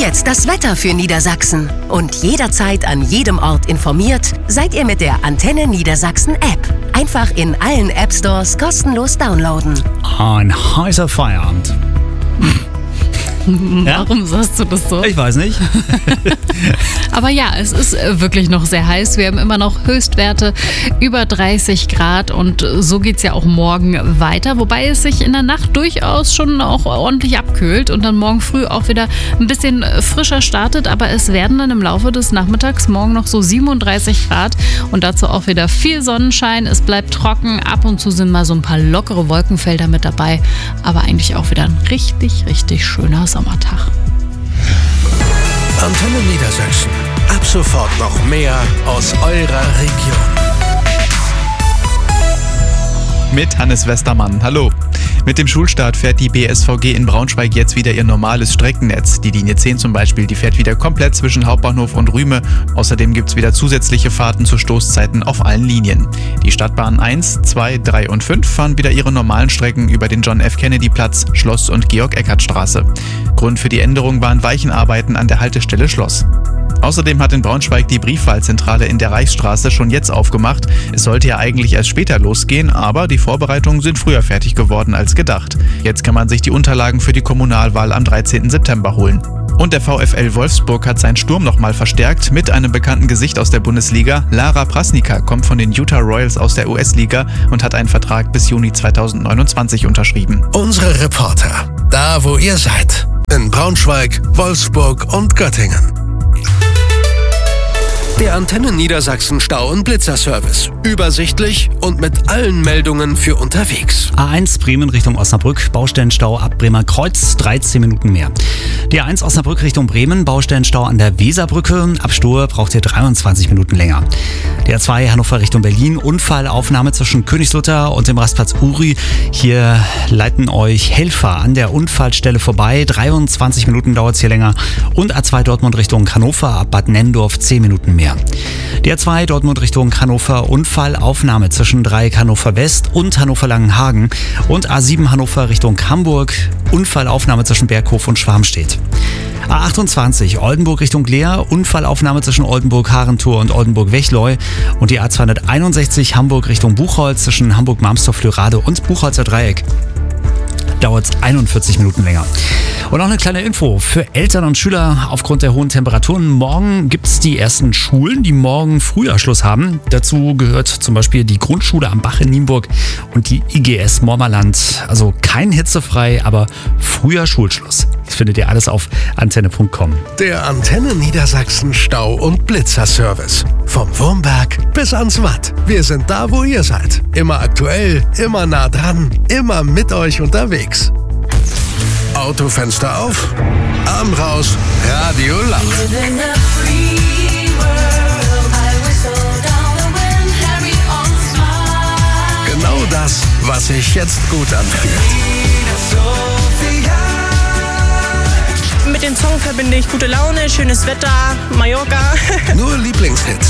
jetzt das Wetter für Niedersachsen. Und jederzeit an jedem Ort informiert seid ihr mit der Antenne Niedersachsen App. Einfach in allen App Stores kostenlos downloaden. Ein heißer Feierabend. Ja? Warum sagst du das so? Ich weiß nicht. Aber ja, es ist wirklich noch sehr heiß. Wir haben immer noch Höchstwerte über 30 Grad und so geht es ja auch morgen weiter. Wobei es sich in der Nacht durchaus schon auch ordentlich abkühlt und dann morgen früh auch wieder ein bisschen frischer startet. Aber es werden dann im Laufe des Nachmittags morgen noch so 37 Grad und dazu auch wieder viel Sonnenschein. Es bleibt trocken. Ab und zu sind mal so ein paar lockere Wolkenfelder mit dabei. Aber eigentlich auch wieder ein richtig, richtig schöner Sommertag. Antenne Niedersachsen. Ab sofort noch mehr aus eurer Region. Mit Hannes Westermann. Hallo. Mit dem Schulstart fährt die BSVG in Braunschweig jetzt wieder ihr normales Streckennetz. Die Linie 10 zum Beispiel, die fährt wieder komplett zwischen Hauptbahnhof und Rüme. Außerdem gibt es wieder zusätzliche Fahrten zu Stoßzeiten auf allen Linien. Die Stadtbahnen 1, 2, 3 und 5 fahren wieder ihre normalen Strecken über den John-F.-Kennedy-Platz, Schloss und Georg-Eckert-Straße. Grund für die Änderung waren Weichenarbeiten an der Haltestelle Schloss. Außerdem hat in Braunschweig die Briefwahlzentrale in der Reichsstraße schon jetzt aufgemacht. Es sollte ja eigentlich erst später losgehen, aber die Vorbereitungen sind früher fertig geworden als gedacht. Jetzt kann man sich die Unterlagen für die Kommunalwahl am 13. September holen. Und der VfL Wolfsburg hat seinen Sturm nochmal verstärkt mit einem bekannten Gesicht aus der Bundesliga. Lara Prasnica kommt von den Utah Royals aus der US-Liga und hat einen Vertrag bis Juni 2029 unterschrieben. Unsere Reporter, da wo ihr seid. In Braunschweig, Wolfsburg und Göttingen. Der Antenne Niedersachsen Stau- und Blitzerservice. Übersichtlich und mit allen Meldungen für unterwegs. A1 Bremen Richtung Osnabrück, Baustellenstau ab Bremer Kreuz, 13 Minuten mehr. Die A1 Osnabrück Richtung Bremen, Baustellenstau an der Weserbrücke, ab Stohe braucht ihr 23 Minuten länger. Der A2 Hannover Richtung Berlin, Unfallaufnahme zwischen Königslutter und dem Rastplatz Uri. Hier leiten euch Helfer an der Unfallstelle vorbei, 23 Minuten dauert es hier länger. Und A2 Dortmund Richtung Hannover, ab Bad Nennendorf 10 Minuten mehr. Die A2 Dortmund Richtung Hannover, Unfallaufnahme zwischen Dreieck Hannover West und Hannover Langenhagen und A7 Hannover Richtung Hamburg, Unfallaufnahme zwischen Berghof und Schwarmstedt. A28 Oldenburg Richtung Leer, Unfallaufnahme zwischen Oldenburg-Harentor und Oldenburg-Wechleu und die A261 Hamburg Richtung Buchholz zwischen Hamburg-Marmstorf-Lürade und Buchholzer Dreieck. Dauert es 41 Minuten länger. Und noch eine kleine Info für Eltern und Schüler aufgrund der hohen Temperaturen. Morgen gibt es die ersten Schulen, die morgen Frühjahrschluss haben. Dazu gehört zum Beispiel die Grundschule am Bach in Nienburg und die IGS Mormerland. Also kein hitzefrei, aber früher Schulschluss. Das findet ihr alles auf antenne.com. Der Antenne Niedersachsen Stau- und Blitzerservice. Vom Wurmberg bis ans Watt. Wir sind da, wo ihr seid. Immer aktuell, immer nah dran, immer mit euch unterwegs. Autofenster auf, Arm raus, Radio laut. Genau das, was sich jetzt gut anfühlt. Mit dem Song verbinde ich gute Laune, schönes Wetter, Mallorca. Nur Lieblingshits.